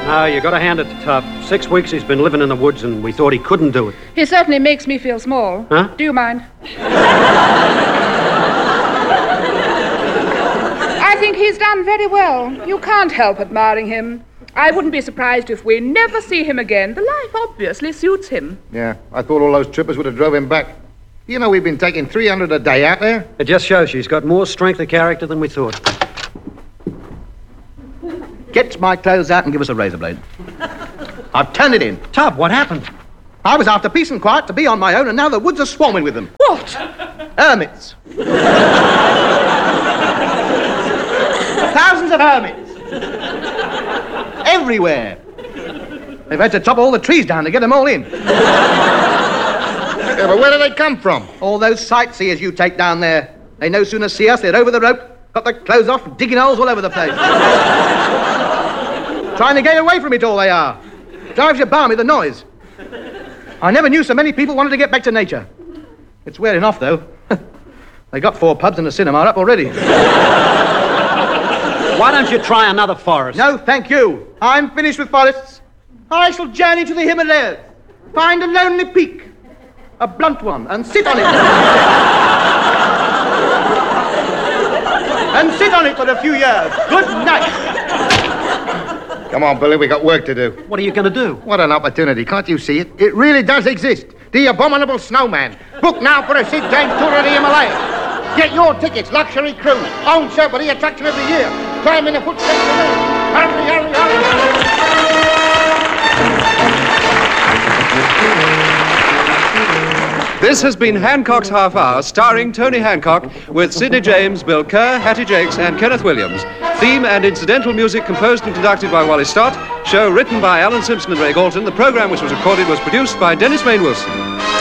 No, you got to hand it to Tuff. 6 weeks he's been living in the woods, and we thought he couldn't do it. He certainly makes me feel small. Huh? Do you mind? I think he's done very well. You can't help admiring him. I wouldn't be surprised if we never see him again. The life obviously suits him. Yeah, I thought all those trippers would have drove him back. You know, we've been taking 300 a day out there. It just shows she's got more strength of character than we thought. Get my clothes out and give us a razor blade. I've turned it in. Tub, what happened? I was after peace and quiet to be on my own, and now the woods are swarming with them. What? Hermits. Thousands of hermits. Everywhere. They've had to chop all the trees down to get them all in. Yeah, but where do they come from? All those sightseers you take down there. They no sooner see us, they're over the rope, got their clothes off, digging holes all over the place. Trying to get away from it all, they are. Drives you balmy, the noise. I never knew so many people wanted to get back to nature. It's wearing off, though. They got 4 pubs and a cinema up already. Why don't you try another forest? No, thank you. I'm finished with forests. I shall journey to the Himalayas, find a lonely peak, a blunt one, and sit on it. And sit on it for a few years. Good night. Come on, Billy, we got work to do. What are you going to do? What an opportunity. Can't you see it? It really does exist. The Abominable Snowman. Book now for a Sid James tour of the Himalayas. Get your tickets, luxury cruise, own show for the attraction of the year. Climb in the footsteps of the moon. Hurry, hurry, hurry. This has been Hancock's Half Hour, starring Tony Hancock, with Sidney James, Bill Kerr, Hattie Jakes, and Kenneth Williams. Theme and incidental music composed and conducted by Wally Stott. Show written by Alan Simpson and Ray Galton. The program, which was recorded, was produced by Dennis Main Wilson.